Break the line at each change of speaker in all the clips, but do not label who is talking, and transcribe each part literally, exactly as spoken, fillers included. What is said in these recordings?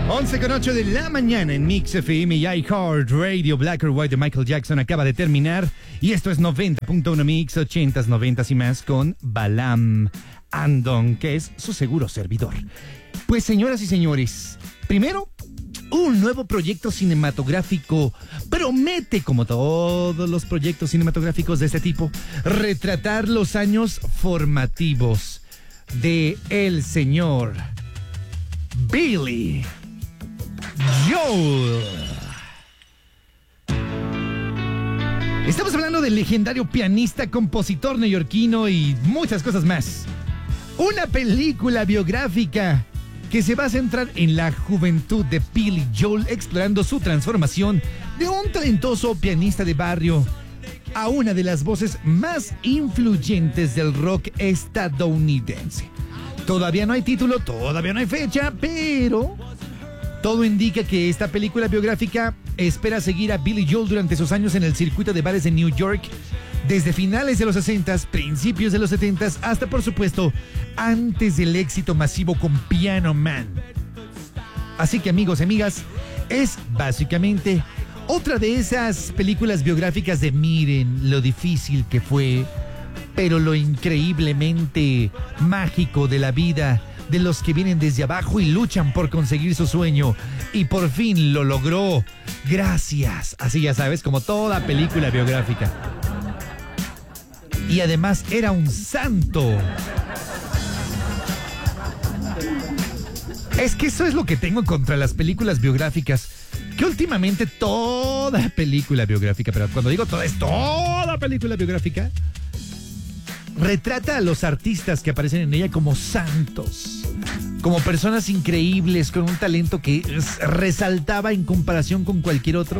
once con ocho de la mañana en Mix F M y iHeart Radio. Black or White de Michael Jackson acaba de terminar. Y esto es noventa punto uno Mix, ochentas, noventas y más con Balam Andon, que es su seguro servidor. Pues señoras y señores, primero, un nuevo proyecto cinematográfico promete, como todos los proyectos cinematográficos de este tipo, retratar los años formativos de el señor Billy Joel. Estamos hablando del legendario pianista, compositor neoyorquino y muchas cosas más. Una película biográfica que se va a centrar en la juventud de Billy Joel, explorando su transformación de un talentoso pianista de barrio a una de las voces más influyentes del rock estadounidense. Todavía no hay título, todavía no hay fecha, pero todo indica que esta película biográfica espera seguir a Billy Joel durante sus años en el circuito de bares de New York, desde finales de los sesentas, principios de los setentas, hasta por supuesto antes del éxito masivo con Piano Man. Así que amigos y amigas, es básicamente otra de esas películas biográficas de miren lo difícil que fue, pero lo increíblemente mágico de la vida de los que vienen desde abajo y luchan por conseguir su sueño, y por fin lo logró. Gracias. Así, ya sabes, como toda película biográfica. Y además era un santo. Es que eso es lo que tengo contra las películas biográficas, que últimamente toda película biográfica, pero cuando digo toda, es toda película biográfica, retrata a los artistas que aparecen en ella como santos, como personas increíbles, con un talento que resaltaba en comparación con cualquier otro.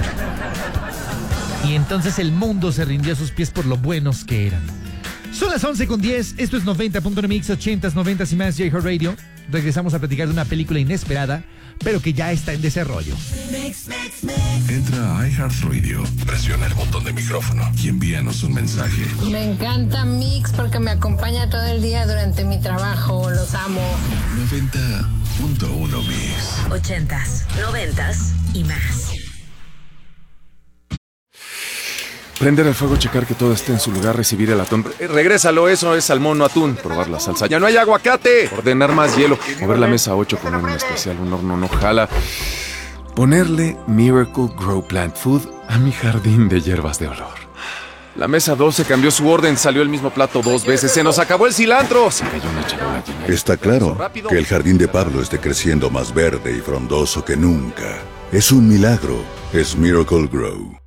Y entonces el mundo se rindió a sus pies por lo buenos que eran. Son las once con diez, esto es noventa punto uno Mix, ochentas, noventas y más de iHeart Radio. Regresamos a platicar de una película inesperada, pero que ya está en desarrollo.
Entra a iHeartRadio, presiona el botón de micrófono y envíanos un mensaje.
Me encanta Mix porque me acompaña todo el día durante mi trabajo. Los amo.
noventa punto uno Mix.
Ochentas, noventas y más.
Prender el fuego, checar que todo esté en su lugar, recibir el atún. Eh, regrésalo, eso es salmón, no atún. Probar la salsa. ¡Ya no hay aguacate! Ordenar más hielo. Mover la mesa ocho, poner un especial, un horno no jala. Ponerle Miracle Grow Plant Food a mi jardín de hierbas de olor. La mesa doce cambió su orden, salió el mismo plato dos veces. ¡Se nos acabó el cilantro! Se cayó una charola llena de...
Está claro que el jardín de Pablo esté creciendo más verde y frondoso que nunca. Es un milagro. Es Miracle Grow.